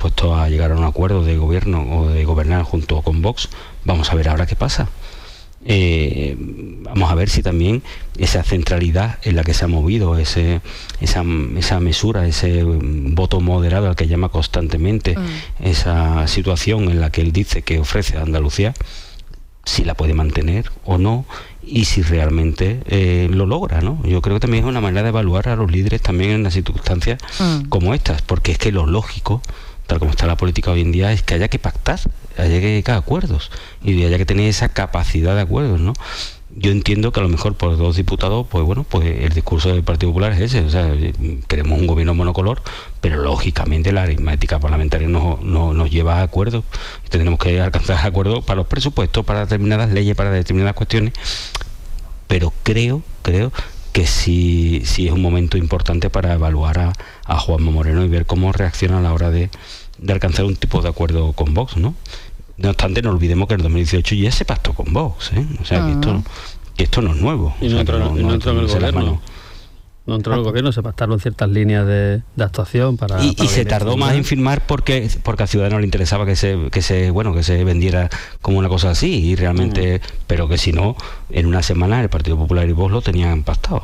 dispuestos a llegar a un acuerdo de gobierno o de gobernar junto con Vox. Vamos a ver ahora qué pasa. Vamos a ver si también esa centralidad en la que se ha movido, esa mesura, ese voto moderado al que llama constantemente, esa situación en la que él dice que ofrece a Andalucía, si la puede mantener o no, y si realmente lo logra, ¿no? Yo creo que también es una manera de evaluar a los líderes también en unas circunstancias como estas, porque es que lo lógico, tal como está la política hoy en día, es que haya que pactar, haya que llegar a acuerdos y haya que tener esa capacidad de acuerdos, ¿no? Yo entiendo que a lo mejor por 2 diputados, pues bueno, pues el discurso del Partido Popular es ese, o sea, queremos un gobierno monocolor, pero lógicamente la aritmética parlamentaria nos lleva a acuerdos y tendremos que alcanzar acuerdos para los presupuestos, para determinadas leyes, para determinadas cuestiones, pero creo que sí es un momento importante para evaluar a Juanma Moreno y ver cómo reacciona a la hora de alcanzar un tipo de acuerdo con Vox, ¿no? No obstante, no olvidemos que en el 2018 ya se pactó con Vox, ¿eh? O sea, que esto no es nuevo. Y no entró en el gobierno. No entró en el gobierno, se pactaron ciertas líneas de actuación para... Y se tardó más en firmar porque a Ciudadanos le interesaba que se vendiera como una cosa así, y realmente, pero que si no, en una semana el Partido Popular y Vox lo tenían pactado.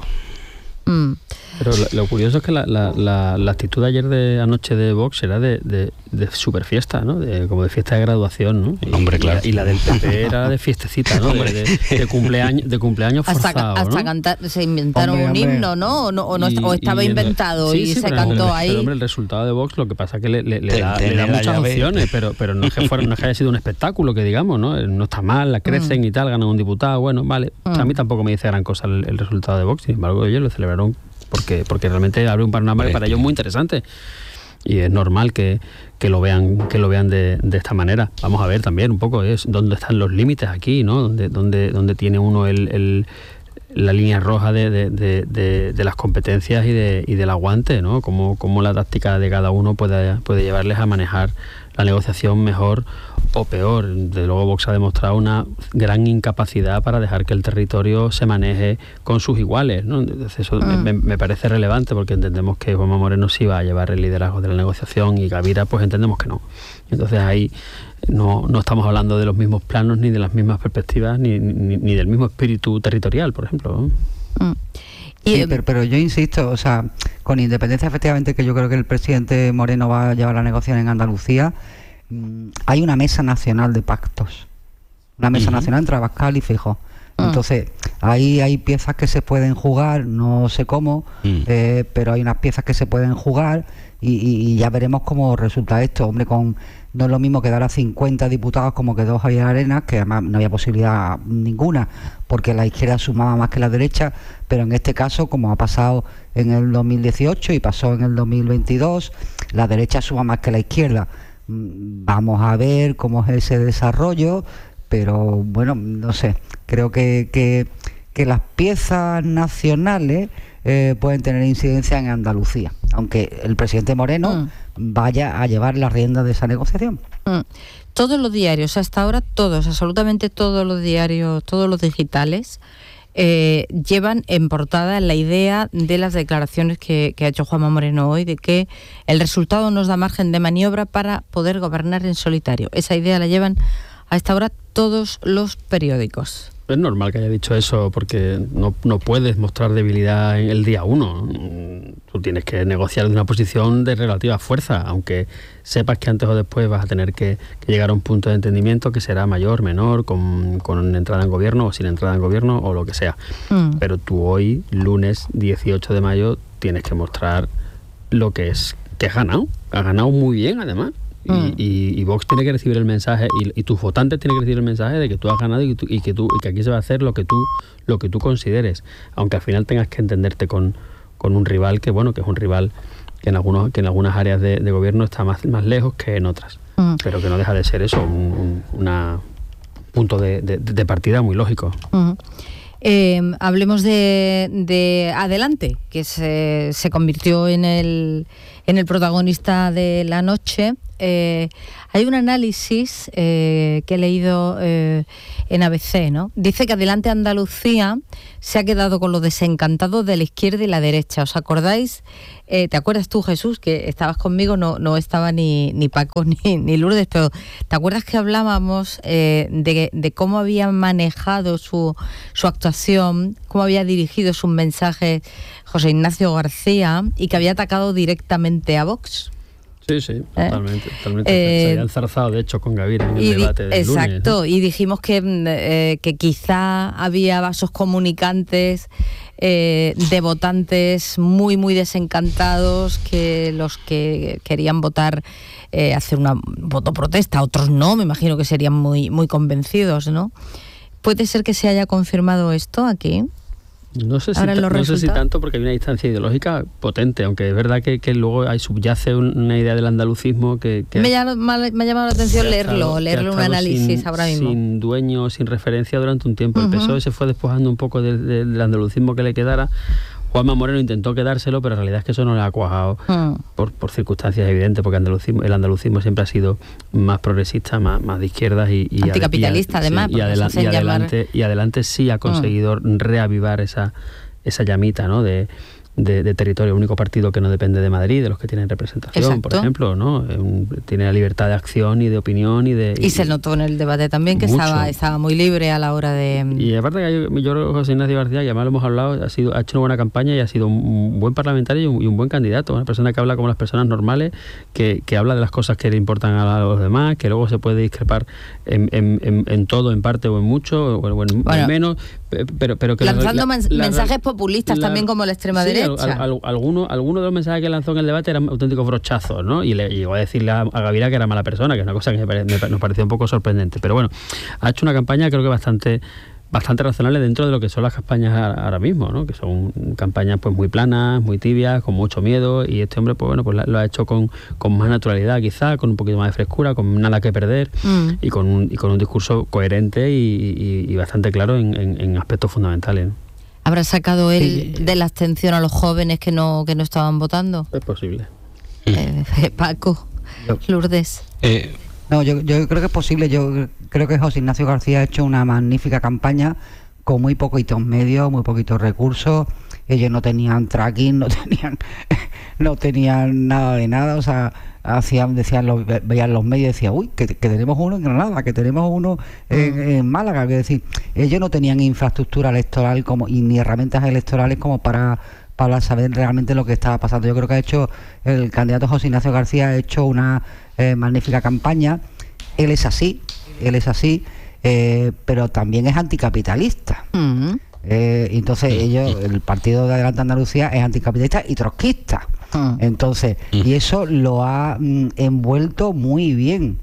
Pero lo curioso es que la actitud de ayer de anoche de Vox era de super fiesta, ¿no? Como de fiesta de graduación, ¿no? Hombre, claro. Y la del PP era de fiestecita, ¿no? de cumpleaños forzado, hasta ¿no? cantar, se inventaron un himno, ¿no? O estaba inventado y se cantó ahí. Pero, hombre, el resultado de Vox, lo que pasa es que le da muchas opciones, pero no es que haya sido un espectáculo, que digamos, ¿no? No está mal, la crecen y tal, ganan un diputado, bueno, vale. A mí tampoco me dice gran cosa el resultado de Vox, sin embargo, ellos lo celebraron porque realmente abre un panorama para ellos muy interesante, y es normal que lo vean de esta manera. Vamos a ver también un poco dónde están los límites aquí, ¿no? Donde tiene uno la línea roja de las competencias y del aguante, ¿no? Cómo la táctica de cada uno puede llevarles a manejar la negociación mejor o peor. Desde luego Vox ha demostrado una gran incapacidad para dejar que el territorio se maneje con sus iguales, ¿no? Entonces eso me parece relevante, porque entendemos que Juanma Moreno sí va a llevar el liderazgo de la negociación y Gavira pues entendemos que no. Entonces ahí no estamos hablando de los mismos planos, ni de las mismas perspectivas, ni del mismo espíritu territorial, por ejemplo, ¿no? Sí, pero yo insisto, o sea, con independencia efectivamente que yo creo que el presidente Moreno va a llevar la negociación en Andalucía, hay una mesa nacional de pactos, una mesa nacional entre Abascal y Feijóo. Entonces, ahí hay piezas que se pueden jugar, no sé cómo, pero hay unas piezas que se pueden jugar y ya veremos cómo resulta esto. Hombre, no es lo mismo quedar a 50 diputados como quedó Javier Arenas, que además no había posibilidad ninguna, porque la izquierda sumaba más que la derecha, pero en este caso, como ha pasado en el 2018 y pasó en el 2022, la derecha suma más que la izquierda. Vamos a ver cómo es ese desarrollo, pero bueno, no sé, creo que las piezas nacionales pueden tener incidencia en Andalucía, aunque el presidente Moreno vaya a llevar la rienda de esa negociación. Todos los diarios, hasta ahora absolutamente todos los diarios, todos los digitales, llevan en portada la idea de las declaraciones que ha hecho Juanma Moreno hoy, de que el resultado nos da margen de maniobra para poder gobernar en solitario. Esa idea la llevan a esta hora todos los periódicos. Es normal que haya dicho eso, porque no puedes mostrar debilidad en el día 1. Tú tienes que negociar de una posición de relativa fuerza, aunque sepas que antes o después vas a tener que llegar a un punto de entendimiento que será mayor, menor, con entrada en gobierno o sin entrada en gobierno o lo que sea. Pero tú hoy, lunes 18 de mayo, tienes que mostrar lo que has ganado. Has ganado muy bien, además. Y Vox tiene que recibir el mensaje y tus votantes tienen que recibir el mensaje de que tú has ganado y que aquí se va a hacer lo que tú consideres, aunque al final tengas que entenderte con un rival que es un rival que en algunas áreas de gobierno está más lejos que en otras, pero que no deja de ser eso un punto de partida muy lógico. Hablemos de Adelante, que se convirtió en el protagonista de la noche. hay un análisis que he leído en ABC, ¿no? Dice que Adelante Andalucía se ha quedado con los desencantados de la izquierda y la derecha. ¿Os acordáis? ¿Te acuerdas tú, Jesús, que estabas conmigo? No estaba ni Paco ni Lourdes, pero ¿te acuerdas que hablábamos de cómo había manejado su actuación, cómo había dirigido sus mensajes José Ignacio García y que había atacado directamente a Vox? Sí, totalmente. Se había enzarzado, de hecho, con Gavira en el debate del lunes. Exacto, y dijimos que quizá había vasos comunicantes de votantes muy, muy desencantados, que los que querían votar, hacer una voto protesta, otros no, me imagino que serían muy, muy convencidos, ¿no? ¿Puede ser que se haya confirmado esto aquí? No sé si tanto, porque hay una distancia ideológica potente, aunque es verdad que luego subyace una idea del andalucismo que me ha llamado la atención leerlo un análisis ahora mismo. Sin dueño, sin referencia durante un tiempo. El PSOE se fue despojando un poco del andalucismo que le quedara. Juanma Moreno intentó quedárselo, pero en realidad es que eso no le ha cuajado por circunstancias evidentes, porque el andalucismo siempre ha sido más progresista, más de izquierdas y anticapitalista, además. Y adelante sí ha conseguido reavivar esa llamita, ¿no? de territorio, el único partido que no depende de Madrid, de los que tienen representación. Exacto. Por ejemplo, ¿no? Tiene la libertad de acción y de opinión y se notó en el debate también que estaba muy libre a la hora de... Y aparte que yo creo que José Ignacio García, que además lo hemos hablado, ha hecho una buena campaña y ha sido un buen parlamentario y un buen candidato, una persona que habla como las personas normales, que habla de las cosas que le importan a los demás, que luego se puede discrepar en todo, en parte o en mucho, o en menos, pero que lanzando mensajes populistas también, como la extrema derecha. Algunos de los mensajes que lanzó en el debate eran auténticos brochazos, ¿no? Y le llegó a decirle a Gavira que era mala persona, que es una cosa que nos pareció un poco sorprendente. Pero bueno, ha hecho una campaña creo que bastante razonable dentro de lo que son las campañas ahora mismo, ¿no? Que son campañas pues muy planas, muy tibias, con mucho miedo, y este hombre pues lo ha hecho con más naturalidad, quizá, con un poquito más de frescura, con nada que perder y con un discurso coherente y bastante claro en aspectos fundamentales, ¿no? ¿Habrá sacado él de la abstención a los jóvenes que no estaban votando? Es posible. Paco, Lourdes. No, yo creo que es posible. Yo creo que José Ignacio García ha hecho una magnífica campaña con muy poquitos medios, muy poquitos recursos. Ellos no tenían tracking, no tenían nada de nada, o sea, veían los medios y decían, uy, que tenemos uno en Granada, que tenemos uno en Málaga, es decir, ellos no tenían infraestructura electoral y ni herramientas electorales como para saber realmente lo que estaba pasando. Yo creo que el candidato José Ignacio García ha hecho una magnífica campaña. Él es así, pero también es anticapitalista. Entonces el partido de Adelante Andalucía es anticapitalista y trotskista. Entonces, y eso lo ha envuelto muy bien.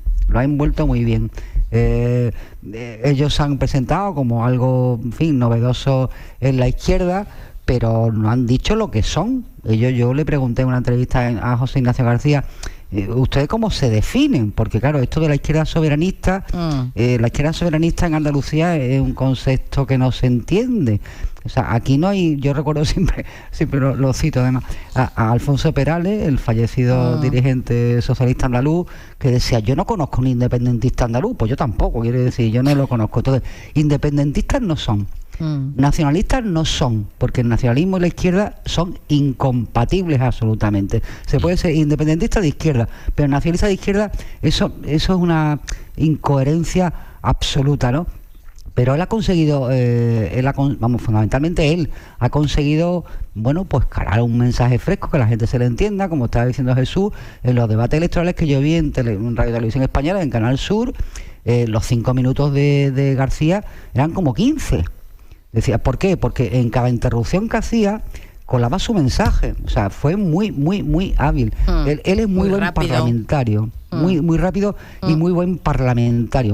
Ellos se han presentado como algo, en fin, novedoso en la izquierda, pero no han dicho lo que son. Yo le pregunté en una entrevista a José Ignacio García, ¿ustedes cómo se definen? Porque claro, esto de la izquierda soberanista, la izquierda soberanista en Andalucía es un concepto que no se entiende. O sea, aquí no hay, yo recuerdo siempre lo cito además, a Alfonso Perales, el fallecido dirigente socialista andaluz, que decía, yo no conozco un independentista andaluz. Pues yo tampoco, quiere decir, yo no lo conozco. Entonces, independentistas no son. Nacionalistas no son, porque el nacionalismo y la izquierda son incompatibles absolutamente. Se puede ser independentista de izquierda, pero nacionalista de izquierda, eso es una incoherencia absoluta, ¿no? Pero él ha conseguido, fundamentalmente él ha conseguido, pues calar un mensaje fresco, que la gente se le entienda, como estaba diciendo Jesús, en los debates electorales que yo vi en Radio Televisión Española, en Canal Sur, los 5 minutos de García eran como 15. Decía, ¿por qué? Porque en cada interrupción que hacía colaba su mensaje. O sea, fue muy, muy, muy hábil. Él es muy buen rápido. Parlamentario. Muy rápido y muy buen parlamentario.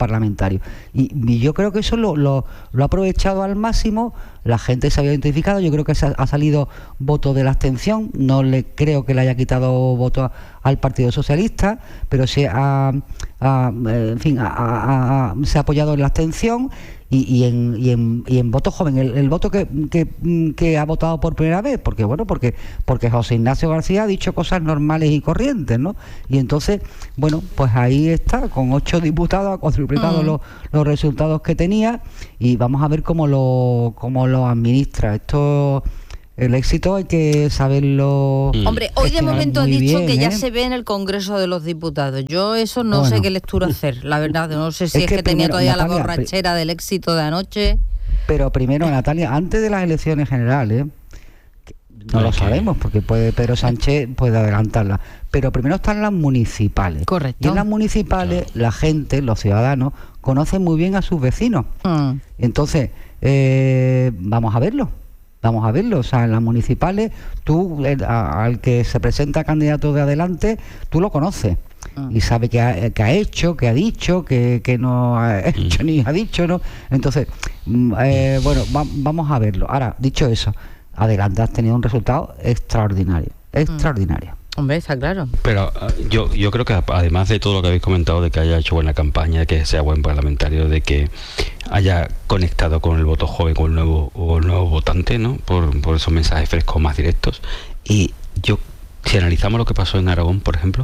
Y yo creo que eso lo ha aprovechado al máximo. La gente se había identificado. Yo creo que ha salido voto de la abstención. No le creo que le haya quitado voto al Partido Socialista, pero se ha apoyado en la abstención. y en voto joven, el voto que ha votado por primera vez, porque José Ignacio García ha dicho cosas normales y corrientes, ¿no? Y entonces, bueno, pues ahí está, con 8 diputados ha cuadruplicado los resultados que tenía, y vamos a ver cómo lo administra. Esto, el éxito hay que saberlo. Hombre, hoy de momento ha dicho que ya se ve en el Congreso de los Diputados. Yo eso no sé qué lectura hacer, la verdad. No sé si es que tenía todavía Natalia, la borrachera del éxito de anoche. Pero primero, Natalia, antes de las elecciones generales, no lo sabemos, porque Pedro Sánchez puede adelantarlas, pero primero están las municipales. Correcto. Y en las municipales, la gente, los ciudadanos, conocen muy bien a sus vecinos. Entonces, vamos a verlo. O sea, en las municipales, tú, al que se presenta candidato de adelante, tú lo conoces. Y sabe qué ha hecho, qué ha dicho, qué no ha hecho ni ha dicho, ¿no? Entonces, bueno, vamos a verlo. Ahora, dicho eso, adelante has tenido un resultado extraordinario. Hombre, está claro. Pero yo creo que además de todo lo que habéis comentado, de que haya hecho buena campaña, de que sea buen parlamentario, de que haya conectado con el voto joven, con el nuevo votante, ¿no? Por esos mensajes frescos más directos. Y si analizamos lo que pasó en Aragón, por ejemplo,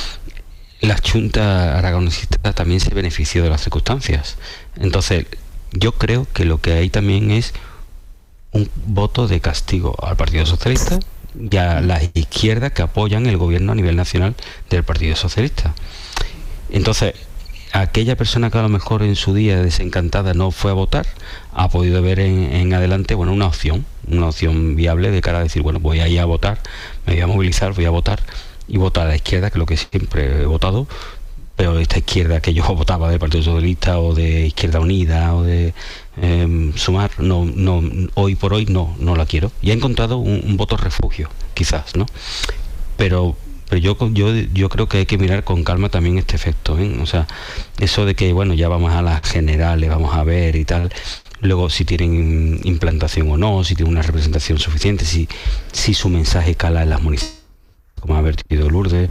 la Junta aragonesista también se benefició de las circunstancias. Entonces, yo creo que lo que hay también es un voto de castigo al Partido Socialista y a las izquierdas que apoyan el gobierno a nivel nacional del Partido Socialista. Entonces, aquella persona que a lo mejor en su día desencantada no fue a votar, ha podido ver en adelante, bueno, una opción viable de cara a decir, bueno, voy a ir a votar, me voy a movilizar, voy a votar, y votar a la izquierda, que es lo que siempre he votado, pero esta izquierda que yo votaba del Partido Socialista o de Izquierda Unida o de Sumar, no, hoy por hoy no la quiero. Y he encontrado un voto refugio, quizás, ¿no? Pero yo creo que hay que mirar con calma también este efecto, ¿eh? O sea, eso de que, bueno, ya vamos a las generales, vamos a ver y tal, luego si tienen implantación o no, si tienen una representación suficiente, si su mensaje cala en las municipalidades, como ha vertido Lourdes.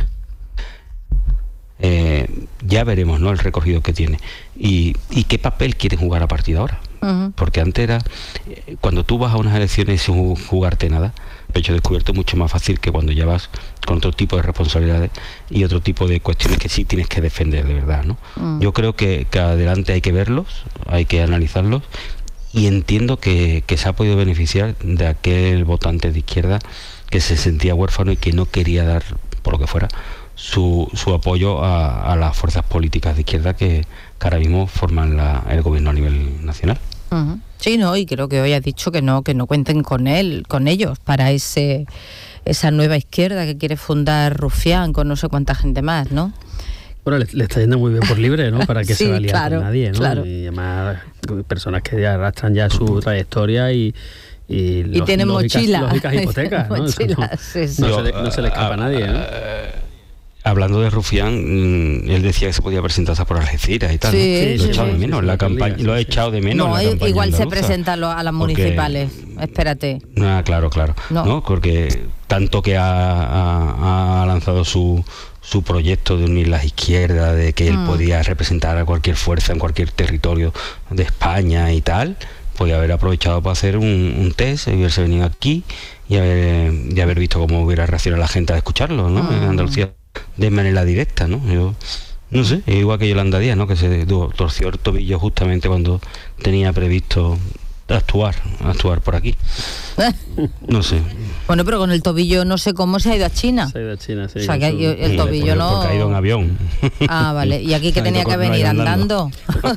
Ya veremos, ¿no?, el recorrido que tiene y qué papel quiere jugar a partir de ahora. Porque antes era, cuando tú vas a unas elecciones sin jugarte nada, pecho descubierto, mucho más fácil que cuando ya vas con otro tipo de responsabilidades y otro tipo de cuestiones que sí tienes que defender de verdad, ¿no? Yo creo que adelante hay que verlos, hay que analizarlos, y entiendo que se ha podido beneficiar de aquel votante de izquierda que se sentía huérfano y que no quería dar, por lo que fuera, su apoyo a las fuerzas políticas de izquierda que ahora mismo forman el gobierno a nivel nacional. Sí, no, y creo que hoy has dicho que no cuenten con ellos para esa nueva izquierda que quiere fundar Rufián con no sé cuánta gente más, ¿no? Bueno, le está yendo muy bien por libre, ¿no? Para que sí, se valía claro, con nadie, ¿no? Claro. Y además personas que ya arrastran ya su trayectoria y tienen mochila. Lógicas hipotecas, ¿no? Mochila, sí. No se le escapa a nadie, ¿no? Hablando de Rufián, él decía que se podía presentarse por Algeciras y tal, sí, ¿no? Lo he echado de menos, la campaña, lo he echado de menos. No, la campaña igual andaluza, se presenta a las municipales, espérate. Claro. No, porque tanto que ha lanzado su proyecto de unir las izquierdas, de que él podía representar a cualquier fuerza en cualquier territorio de España y tal, podía haber aprovechado para hacer un test y haberse venido aquí y haber visto cómo hubiera reaccionado la gente al escucharlo, ¿no? En Andalucía, de manera directa, ¿no? Yo no sé, igual que Yolanda Díaz, ¿no? Que se torció el tobillo justamente cuando tenía previsto actuar por aquí. No sé. Bueno, pero con el tobillo no sé cómo se ha ido a China. Se ha ido a China, sí. O sea, que el tobillo no... Porque ha ido en avión. Ah, vale. ¿Y aquí que tenía que venir andando?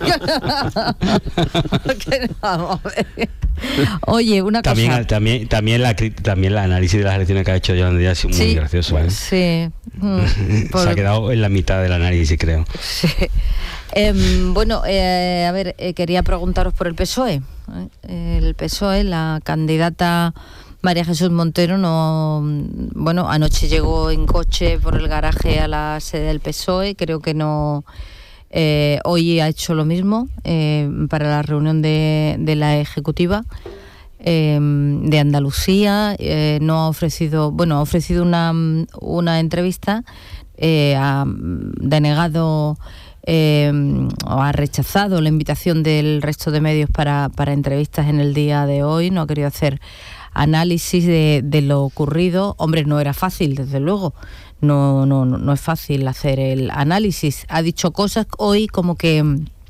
Vamos a ver. Oye, una cosa... También el análisis de las elecciones que ha hecho Yolanda Díaz es muy gracioso, ¿eh? Sí. Se ha quedado en la mitad del análisis, creo. Sí. Bueno, a ver, quería preguntaros por el PSOE. El PSOE, la candidata María Jesús Montero, anoche llegó en coche por el garaje a la sede del PSOE, creo que no... hoy ha hecho lo mismo para la reunión de la ejecutiva de Andalucía. Ha ofrecido una entrevista, ha denegado o ha rechazado la invitación del resto de medios para entrevistas en el día de hoy, no ha querido hacer análisis de lo ocurrido. Hombre, no era fácil, desde luego, no es fácil hacer el análisis. Ha dicho cosas hoy como que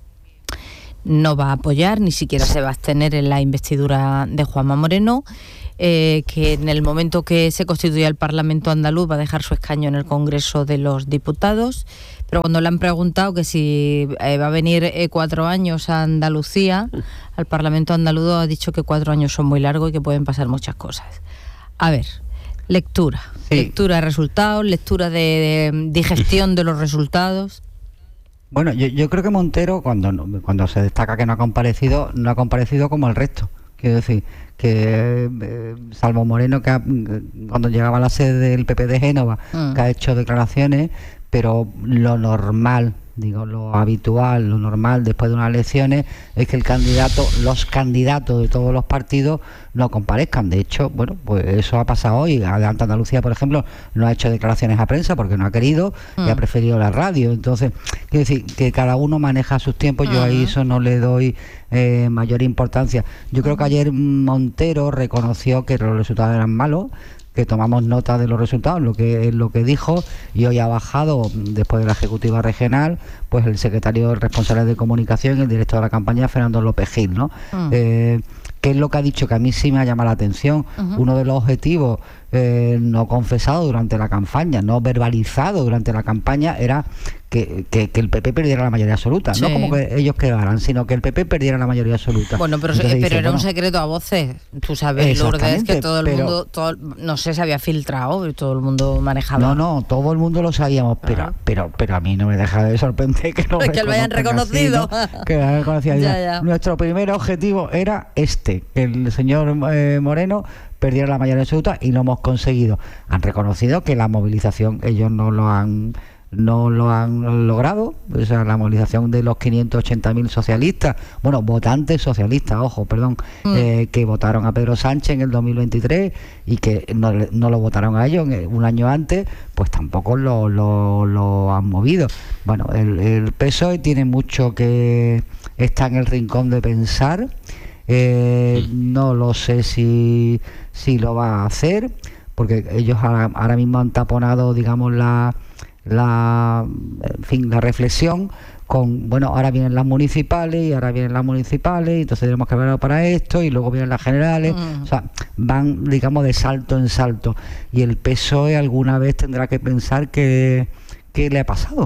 no va a apoyar, ni siquiera se va a abstener en la investidura de Juanma Moreno, que en el momento que se constituya el Parlamento andaluz va a dejar su escaño en el Congreso de los Diputados, pero cuando le han preguntado que si va a venir 4 años a Andalucía, al Parlamento andaluz, ha dicho que 4 años son muy largos y que pueden pasar muchas cosas. A ver, lectura de resultados, lectura de digestión de los resultados. Bueno, yo creo que Montero, cuando se destaca que no ha comparecido como el resto. Quiero decir, que salvo Moreno, que cuando llegaba a la sede del PP de Génova, que ha hecho declaraciones, pero lo normal, lo habitual, lo normal después de unas elecciones es que los candidatos de todos los partidos no comparezcan. De hecho, bueno, pues eso ha pasado hoy. Adelante Andalucía, por ejemplo, no ha hecho declaraciones a prensa porque no ha querido y ha preferido la radio. Entonces, quiero decir que cada uno maneja sus tiempos. Yo ahí eso no le doy mayor importancia. Yo creo que ayer Montero reconoció que los resultados eran malos, que tomamos nota de los resultados, lo que dijo, y hoy ha bajado, después de la ejecutiva regional, pues el secretario responsable de comunicación y el director de la campaña, Fernando López Gil, ¿no? ¿Qué es lo que ha dicho? Que a mí sí me ha llamado la atención. Uno de los objetivos no confesado durante la campaña, no verbalizado durante la campaña, era que el PP perdiera la mayoría absoluta. Sí. No como que ellos quedaran, sino que el PP perdiera la mayoría absoluta. Bueno, pero era un secreto a voces. Tú sabes, Lourdes, que todo el mundo, no sé, se había filtrado, todo el mundo manejaba. No, todo el mundo lo sabíamos, pero a mí no me deja de sorprender que no que lo hayan reconocido. Así, ¿no? Que lo hayan reconocido. Ya. Nuestro primer objetivo era que el señor Moreno perdiera la mayoría absoluta, y lo hemos conseguido. Han reconocido que la movilización ellos no lo han logrado, o sea, la movilización de los 580.000 socialistas, votantes socialistas, que votaron a Pedro Sánchez en el 2023 y que no lo votaron a ellos un año antes, pues tampoco lo han movido. Bueno, el PSOE tiene mucho que está en el rincón de pensar. No lo sé si lo va a hacer, porque ellos ahora mismo han taponado, digamos, la reflexión con, ahora vienen las municipales, y entonces tenemos que verlo para esto, y luego vienen las generales. O sea, van, digamos, de salto en salto, y el PSOE alguna vez tendrá que pensar qué le ha pasado,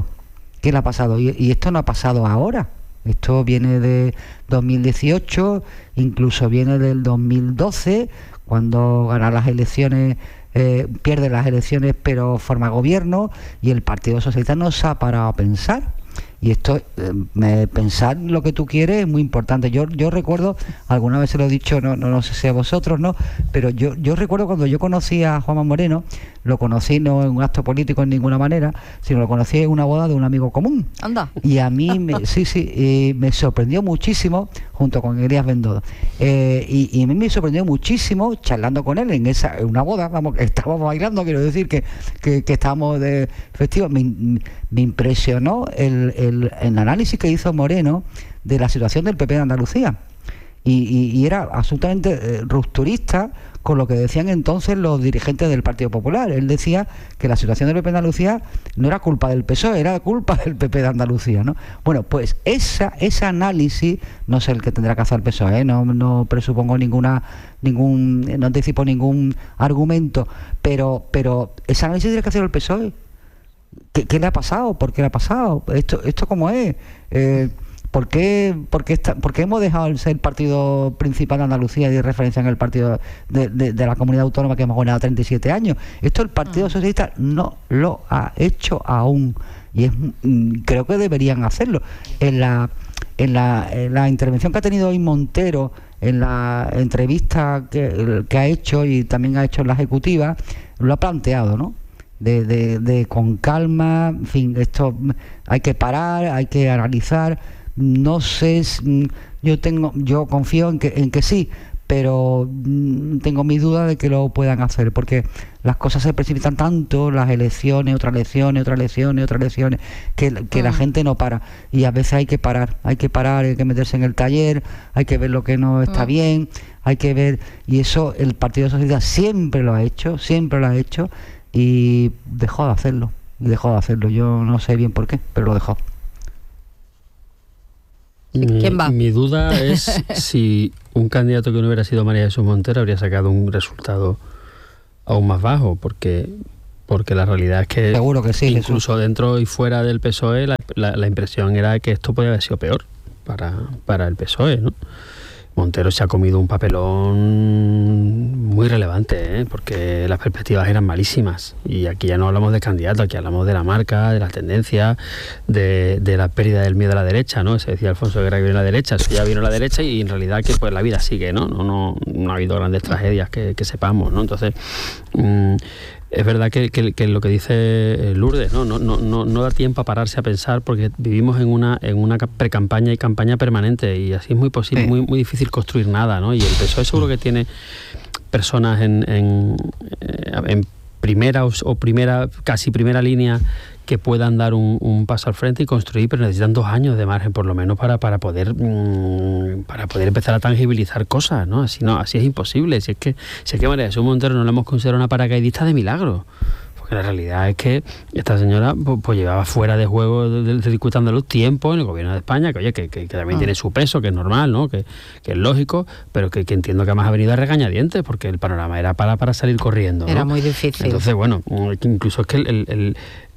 y esto no ha pasado ahora. Esto viene de 2018, incluso viene del 2012, cuando gana las elecciones, pierde las elecciones pero forma gobierno, y el Partido Socialista no se ha parado a pensar. Y esto, pensar lo que tú quieres es muy importante. Yo recuerdo, alguna vez se lo he dicho, no sé si a vosotros, ¿no? Pero yo recuerdo cuando yo conocí a Juanma Moreno, lo conocí no en un acto político en ninguna manera, sino lo conocí en una boda de un amigo común. Anda. Y a mí me sorprendió muchísimo, junto con Elías Bendodo. Y a mí me sorprendió muchísimo charlando con él en una boda, estábamos bailando, quiero decir que estábamos de festivo. Me impresionó el análisis que hizo Moreno de la situación del PP de Andalucía, y era absolutamente rupturista con lo que decían entonces los dirigentes del Partido Popular. Él decía que la situación del PP de Andalucía no era culpa del PSOE, era culpa del PP de Andalucía, ¿no? Bueno, pues ese análisis no es el que tendrá que hacer el PSOE, no presupongo no anticipo ningún argumento, pero ese análisis tiene que hacer el PSOE. ¿Qué le ha pasado? ¿Por qué le ha pasado? ¿Esto cómo es? ¿Por qué hemos dejado de ser el partido principal de Andalucía y de referencia en el partido de la comunidad autónoma que hemos gobernado 37 años? Esto el Partido Socialista no lo ha hecho aún, y creo que deberían hacerlo. En la intervención que ha tenido hoy Montero, en la entrevista que ha hecho, y también ha hecho en la ejecutiva, lo ha planteado, ¿no? De con calma, en fin, esto hay que parar, hay que analizar. No sé, yo confío en que sí, pero tengo mis dudas de que lo puedan hacer, porque las cosas se precipitan tanto, las elecciones, otras elecciones, que la gente no para, y a veces hay que parar, hay que meterse en el taller, hay que ver lo que no está bien, hay que ver, y eso el Partido Socialista siempre lo ha hecho, y dejó de hacerlo, yo no sé bien por qué, pero lo dejó. ¿Quién va? Mi duda es si un candidato que no hubiera sido María Jesús Montero habría sacado un resultado aún más bajo, porque la realidad es que, seguro que sí, incluso Jesús. Dentro y fuera del PSOE la impresión era que esto podía haber sido peor para el PSOE, ¿no? Montero se ha comido un papelón muy relevante, porque las perspectivas eran malísimas. Y aquí ya no hablamos de candidato, aquí hablamos de la marca, de las tendencias, de la pérdida del miedo a la derecha, ¿no? Se decía Alfonso Guerra que viene a la derecha, eso ya vino a la derecha y en realidad que pues la vida sigue, ¿no? No ha habido grandes tragedias que sepamos, ¿no? Entonces, es verdad que lo que dice Lourdes, no da tiempo a pararse a pensar, porque vivimos en una precampaña y campaña permanente, y así es muy posible, sí, muy difícil construir nada, ¿no? Y el PSOE seguro que tiene personas en primera o casi primera línea que puedan dar un paso al frente y construir, pero necesitan 2 años de margen por lo menos para poder empezar a tangibilizar cosas, ¿no? Así es imposible. Si es que María Jesús Montero no la hemos considerado una paracaidista de milagro, porque la realidad es que esta señora pues llevaba fuera de juego del circuito andaluz tiempo en el gobierno de España, que oye, que también tiene su peso, que es normal, ¿no? Que es lógico, pero que entiendo que además ha venido a regañadientes, porque el panorama era para salir corriendo, ¿no? Era muy difícil. Entonces, bueno, incluso es que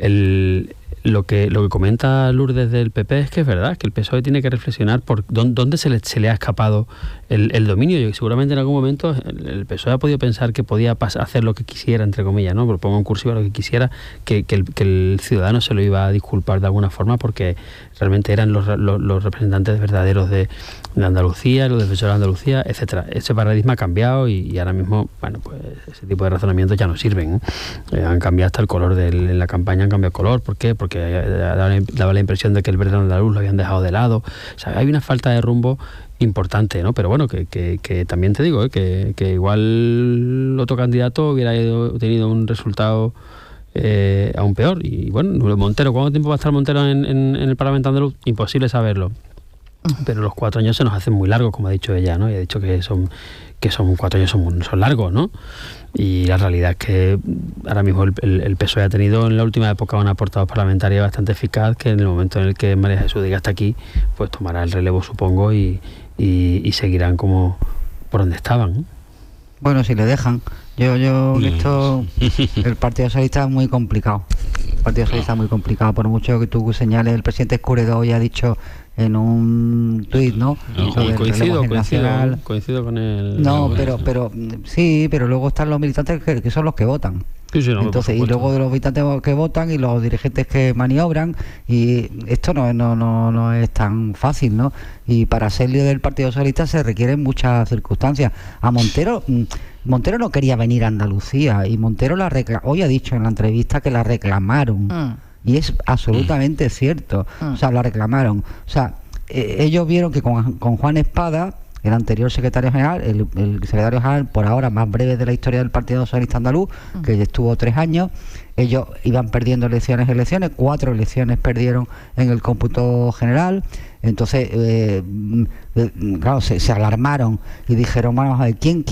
lo que comenta Lourdes del PP es que es verdad, que el PSOE tiene que reflexionar por dónde se le ha escapado el dominio. Y seguramente en algún momento el PSOE ha podido pensar que podía hacer lo que quisiera, entre comillas, ¿no? Propongo en cursiva lo que quisiera, que el ciudadano se lo iba a disculpar de alguna forma, porque realmente eran los representantes verdaderos de Andalucía, los defensores de Andalucía, etcétera. Ese paradigma ha cambiado y ahora mismo, bueno, pues ese tipo de razonamientos ya no sirven, ¿eh? Han cambiado hasta el color en la campaña, han cambiado el color. ¿Por qué? Porque daba la impresión de que el verde andaluz lo habían dejado de lado. O sea, hay una falta de rumbo importante, ¿no? Pero bueno, que también te digo, que igual otro candidato hubiera tenido un resultado aún peor. Y bueno, Montero, ¿cuánto tiempo va a estar Montero en el Parlamento andaluz? Imposible saberlo. Pero los 4 años se nos hacen muy largos, como ha dicho ella, ¿no? Y ha dicho que son 4 años son largos, ¿no? Y la realidad es que ahora mismo el PSOE ha tenido en la última época una portavoz parlamentaria bastante eficaz, que en el momento en el que María Jesús diga hasta aquí, pues tomará el relevo, supongo, y seguirán como por donde estaban, ¿no? Bueno, si le dejan. Esto, el Partido Socialista es muy complicado. El Partido Socialista es muy complicado, por mucho que tú señales. El presidente Escuredo hoy ha dicho en un tuit, ¿no? Coincido con él. No, pero sí, pero luego están los militantes que son los que votan. Sí, no, entonces, y luego de los militantes que votan y los dirigentes que maniobran, y esto no es tan fácil, ¿no? Y para ser líder del Partido Socialista se requieren muchas circunstancias. A Montero no quería venir a Andalucía, y Montero hoy ha dicho en la entrevista que la reclamaron. Y es absolutamente cierto. O sea, la reclamaron. O sea, ellos vieron que con Juan Espada, el anterior secretario general, el secretario general por ahora más breve de la historia del Partido Socialista Andaluz, que estuvo 3 años, ellos iban perdiendo elecciones, 4 elecciones perdieron en el cómputo general. Entonces, claro, se alarmaron y dijeron, vamos a ver, ¿quién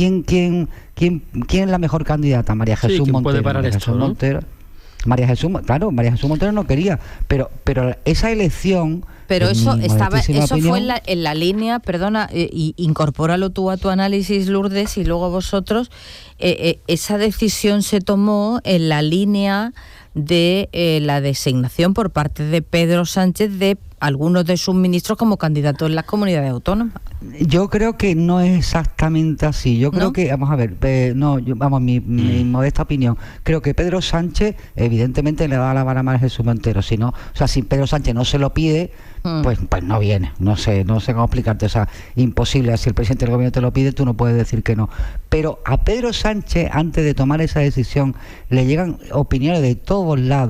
es la mejor candidata? María Jesús Montero. Puede parar esto, ¿no? María Jesús Montero no quería, pero esa elección... Pero eso fue en la línea, perdona, incorpóralo tú a tu análisis, Lourdes, y luego vosotros, esa decisión se tomó en la línea de la designación por parte de Pedro Sánchez de algunos de sus ministros como candidatos en las comunidades autónomas. Yo creo que no es exactamente así. Yo creo que, vamos a ver, mi modesta opinión, creo que Pedro Sánchez evidentemente le da la vara a María Jesús Montero. Si Pedro Sánchez no se lo pide, pues no viene. No sé cómo explicarte. O sea, imposible. Si el presidente del gobierno te lo pide, tú no puedes decir que no. Pero a Pedro Sánchez, antes de tomar esa decisión, le llegan opiniones de todos lados,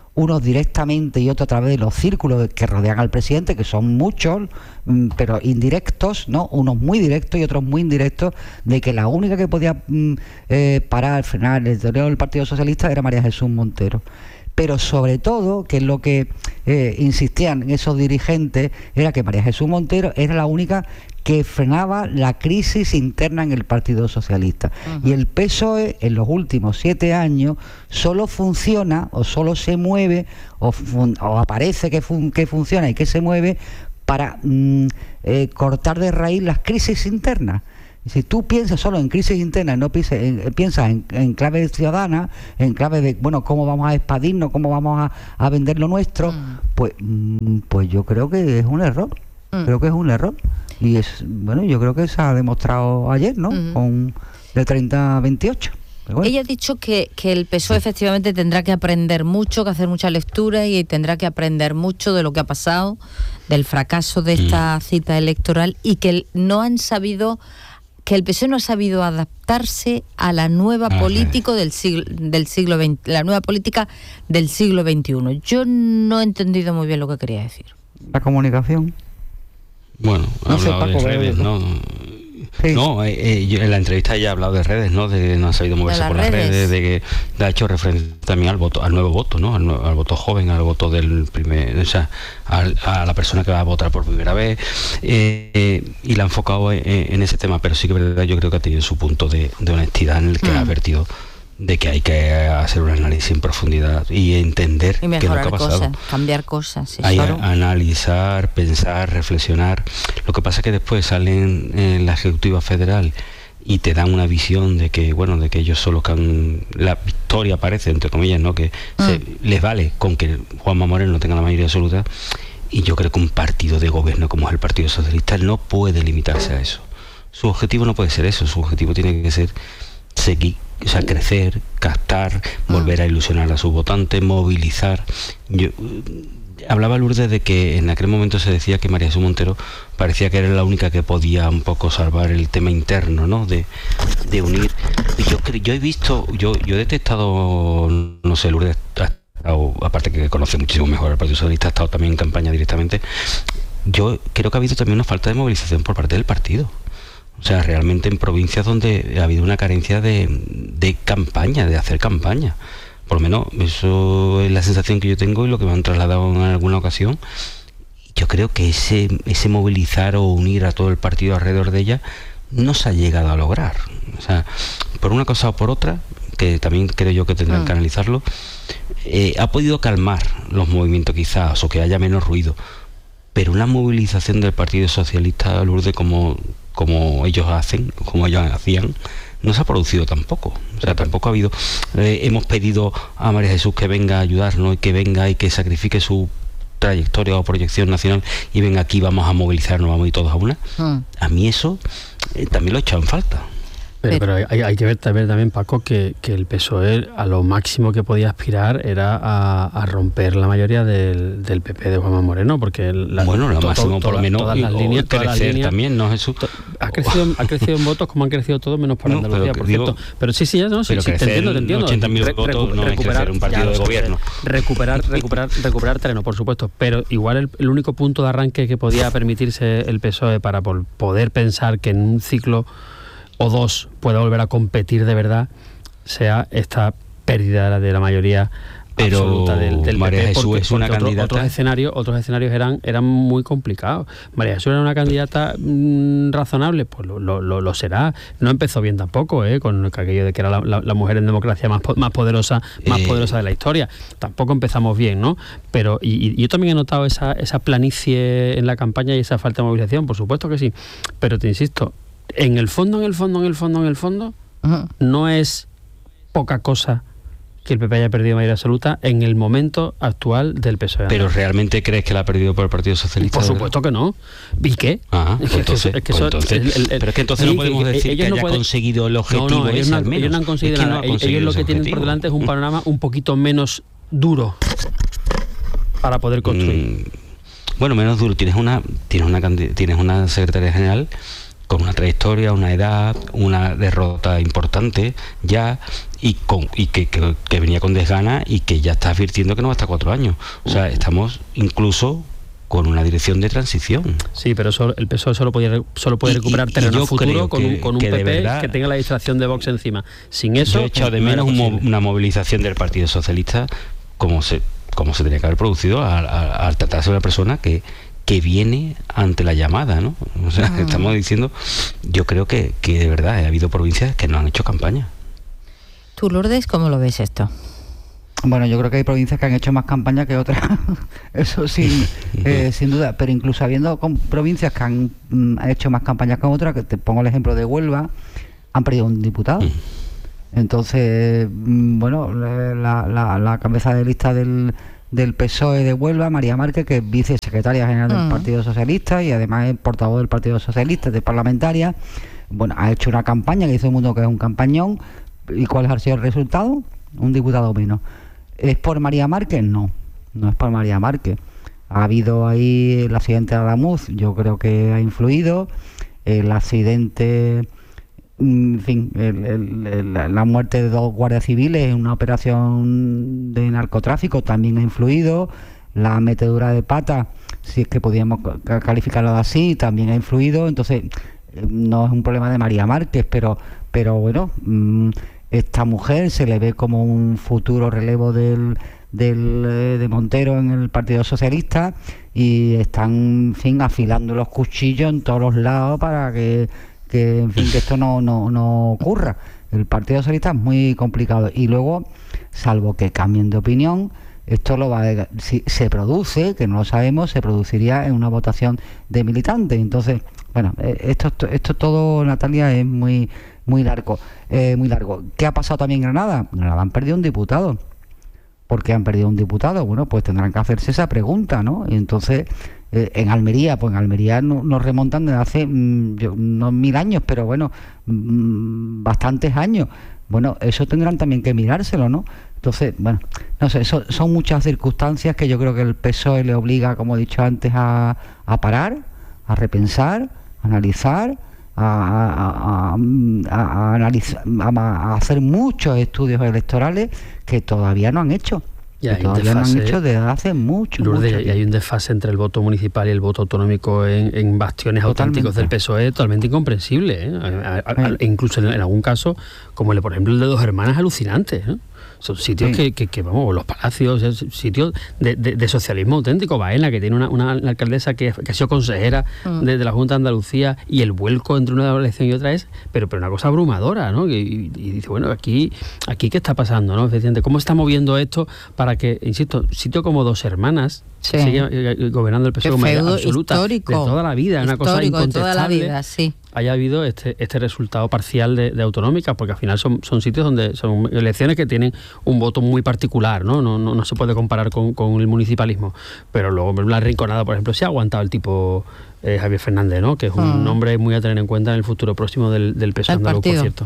unos directamente y otros a través de los círculos que rodean al presidente, que son muchos, pero indirectos, ¿no? Unos muy directos y otros muy indirectos, de que la única que podía parar, frenar el deterioro del Partido Socialista era María Jesús Montero. Pero sobre todo, que es lo que insistían esos dirigentes, era que María Jesús Montero era la única que frenaba la crisis interna en el Partido Socialista. Y el PSOE en los últimos 7 años solo funciona o solo se mueve o aparece que funciona y que se mueve para cortar de raíz las crisis internas. Si tú piensas solo en crisis internas, no piensas en clave ciudadana, en clave de, bueno, cómo vamos a expandirnos, cómo vamos a vender lo nuestro, pues yo creo que es un error. Creo que es un error. Y yo creo que se ha demostrado ayer, ¿no? Con de 30 a 28. Bueno. Ella ha dicho que el PSOE efectivamente tendrá que aprender mucho, que hacer mucha lectura y tendrá que aprender mucho de lo que ha pasado, del fracaso de esta cita electoral, y que no han sabido... que el PSOE no ha sabido adaptarse a la nueva política del siglo XX, la nueva política del siglo XXI. Yo no he entendido muy bien lo que quería decir. La comunicación. Bueno, ha hablado de redes, ¿no? Sí. No, en la entrevista ella ha hablado de redes, ¿no? De que no ha sabido moverse por las redes, de que ha hecho referencia también al voto, al nuevo voto, ¿no? Al voto joven, al voto del primer, o sea, a la persona que va a votar por primera vez, y la ha enfocado en ese tema, pero sí que es verdad, yo creo que ha tenido su punto de honestidad en el que ha advertido de que hay que hacer un análisis en profundidad y entender qué es lo que ha pasado. Cosas, cambiar cosas. Sí, hay analizar, pensar, reflexionar. Lo que pasa es que después salen en la Ejecutiva Federal y te dan una visión de que, bueno, de que ellos son los que han... La victoria parece, entre comillas, ¿no? Que les vale con que Juanma Moreno no tenga la mayoría absoluta, y yo creo que un partido de gobierno como es el Partido Socialista no puede limitarse a eso. Su objetivo no puede ser eso, su objetivo tiene que ser seguir, o sea, crecer, captar, volver a ilusionar a sus votantes, movilizar. Hablaba Lourdes de que en aquel momento se decía que María Jesús Montero parecía que era la única que podía un poco salvar el tema interno, ¿no? De unir. Y yo he visto, yo he detectado, no sé, Lourdes ha estado, aparte que conoce muchísimo mejor al Partido Socialista, ha estado también en campaña directamente. Yo creo que ha habido también una falta de movilización por parte del partido. O sea, realmente en provincias donde ha habido una carencia de campaña, de hacer campaña. Por lo menos eso es la sensación que yo tengo y lo que me han trasladado en alguna ocasión. Yo creo que ese movilizar o unir a todo el partido alrededor de ella no se ha llegado a lograr. O sea, por una cosa o por otra, que también creo yo que tendrán que analizarlo, ha podido calmar los movimientos quizás, o que haya menos ruido. Pero una movilización del Partido Socialista, Lourdes, como ellos hacen, como ellos hacían, no se ha producido tampoco. O sea, tampoco ha habido... hemos pedido a María Jesús que venga a ayudarnos y que venga y que sacrifique su trayectoria o proyección nacional y venga aquí, vamos a movilizarnos, vamos a ir todos a una. A mí eso también lo he echado en falta. Pero hay que ver también, Paco, que el PSOE a lo máximo que podía aspirar era a romper la mayoría del PP de Juanma Moreno, porque lo máximo por lo menos todas las líneas también, ¿no, Jesús? Ha crecido en votos como han crecido todos menos para Andalucía, por cierto. Pero sí, ya no, sí, te entiendo. 80.000 votos no es crecer un partido de gobierno. Recuperar terreno, por supuesto, pero igual el único punto de arranque que podía permitirse el PSOE para poder pensar que en un ciclo o dos pueda volver a competir de verdad, sea esta pérdida de la mayoría absoluta del María PP, Jesús es una candidata. Otros escenarios eran muy complicados. María Jesús era una candidata razonable, pues lo será. No empezó bien tampoco, con aquello de que era la mujer en democracia más poderosa de la historia. Tampoco empezamos bien, ¿no? Pero y yo también he notado esa planicie en la campaña y esa falta de movilización, por supuesto que sí. Pero te insisto, en el fondo, no es poca cosa que el PP haya perdido mayoría absoluta en el momento actual del PSOE. ¿Pero realmente crees que la ha perdido por el Partido Socialista? Por supuesto que no. ¿Y qué? Pero es que entonces no podemos decir que haya conseguido el objetivo. Ellos no han conseguido nada. Ellos lo que tienen por delante es un panorama un poquito menos duro para poder construir. Bueno, menos duro. Tienes una secretaria general con una trayectoria, una edad, una derrota importante ya, y que venía con desgana y que ya está advirtiendo que no va hasta 4 años. O sea, estamos incluso con una dirección de transición. Sí, pero el PSOE solo puede recuperar terreno futuro con un PP verdad, que tenga la distracción de Vox encima. Sin eso... Yo he echado de menos una movilización del Partido Socialista como se tenía que haber producido al tratarse de una persona que viene ante la llamada, ¿no? O sea, estamos diciendo, yo creo que de verdad ha habido provincias que no han hecho campaña. ¿Tú, Lourdes, cómo lo ves esto? Bueno, yo creo que hay provincias que han hecho más campaña que otras, eso sí, sin duda, pero incluso habiendo provincias que han hecho más campañas que otras, que te pongo el ejemplo de Huelva, han perdido un diputado. Entonces, bueno, la cabeza de lista del PSOE de Huelva, María Márquez, que es vicesecretaria general del Partido Socialista y además es portavoz del Partido Socialista, de parlamentaria, bueno, ha hecho una campaña que dice el mundo que es un campañón. ¿Y cuál ha sido el resultado? Un diputado menos. ¿Es por María Márquez? No es por María Márquez. Ha habido ahí el accidente de Adamuz, yo creo que ha influido, el accidente, en fin, la muerte de 2 guardias civiles en una operación de narcotráfico también ha influido, la metedura de pata, si es que podíamos calificarlo así, también ha influido. Entonces, no es un problema de María Márquez, pero bueno, esta mujer se le ve como un futuro relevo de Montero en el Partido Socialista y están, en fin, afilando los cuchillos en todos los lados para que en fin, que esto no ocurra. El Partido Socialista es muy complicado y luego, salvo que cambien de opinión, esto si se produce, que no lo sabemos, se produciría en una votación de militantes. Entonces, bueno, esto todo, Natalia, es muy largo. ¿Qué ha pasado también en Granada? Granada han perdido un diputado. ¿Por qué han perdido un diputado? Bueno, pues tendrán que hacerse esa pregunta, ¿no? Y entonces, en Almería nos remontan desde hace no 1000 años, pero bueno, bastantes años. Bueno, eso tendrán también que mirárselo, ¿no? Entonces, bueno, no sé, son muchas circunstancias que yo creo que el PSOE le obliga, como he dicho antes, a parar, a repensar, a analizar, a hacer muchos estudios electorales que todavía no han hecho. No han hecho desde hace mucho. Lourdes, y hay un desfase entre el voto municipal y el voto autonómico en bastiones auténticos del PSOE totalmente incomprensible, ¿eh? Incluso en algún caso, como por ejemplo el de Dos Hermanas, alucinante, ¿eh? Son sitios que vamos, los palacios, sitios de socialismo auténtico. Baena, que tiene una alcaldesa que ha sido consejera de la Junta de Andalucía, y el vuelco entre una elección y otra es, pero una cosa abrumadora, ¿no? Y dice, bueno, aquí ¿qué está pasando, no? Efectivamente, ¿cómo está moviendo esto para que, insisto, sitio como Dos Hermanas sigue gobernando el PSOE como absoluta histórico, de toda la vida, una cosa incontestable, de toda la vida, sí, haya habido este resultado parcial de autonómicas, porque al final son sitios donde son elecciones que tienen un voto muy particular, no se puede comparar con el municipalismo, pero luego la Rinconada, por ejemplo, se ha aguantado el tipo Javier Fernández, ¿no? Que es un nombre muy a tener en cuenta en el futuro próximo del PSOE andaluz, por cierto.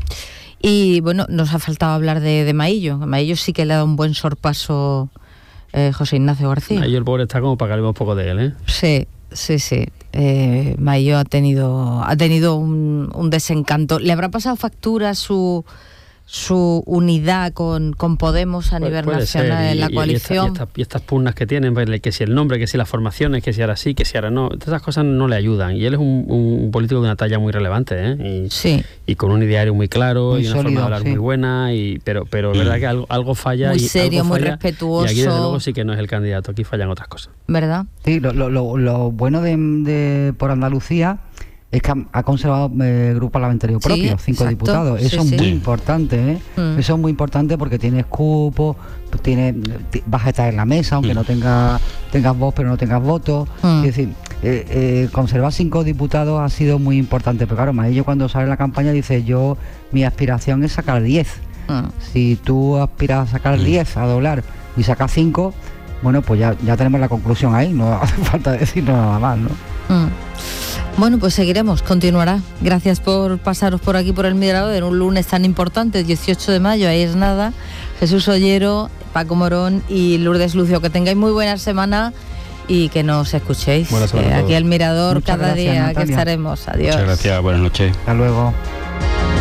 Y bueno, nos ha faltado hablar de Maillo. Maillo sí que le ha dado un buen sorpaso José Ignacio García. Maillo, el pobre, está como para que hablemos un poco de él, ¿eh? Sí. Maillo ha tenido un desencanto. ¿Le habrá pasado factura su unidad con Podemos a nivel nacional en la coalición? Y estas pugnas que tienen, que si el nombre, que si las formaciones, que si ahora sí, que si ahora no, todas esas cosas no le ayudan. Y él es un político de una talla muy relevante, ¿eh? Y con un ideario muy claro, muy y una sólido, forma de hablar muy buena, pero es verdad que algo falla. Muy serio, muy respetuoso. Y aquí desde luego sí que no es el candidato, aquí fallan otras cosas. ¿Verdad? Sí, lo bueno de por Andalucía es que ha conservado grupo parlamentario propio, 5 diputados. Eso es muy importante, ¿eh? Eso es muy importante porque tienes cupo, vas a estar en la mesa, aunque no tengas voz, pero no tengas voto. Es decir, conservar 5 diputados ha sido muy importante. Pero claro, Maillo, cuando sale la campaña, dice: mi aspiración es sacar 10. Si tú aspiras a sacar 10, a doblar, y sacas 5, bueno, pues ya tenemos la conclusión ahí, no hace falta decirnos nada más, ¿no? Bueno, pues seguiremos, continuará. Gracias por pasaros por aquí, por el Mirador, en un lunes tan importante, el 18 de mayo, ahí es nada. Jesús Ollero, Paco Morón y Lourdes Lucio, que tengáis muy buena semana y que nos escuchéis. Aquí al Mirador, muchas cada gracias, día Natalia. que estaremos. Adiós. Muchas gracias, buenas noches. Hasta luego.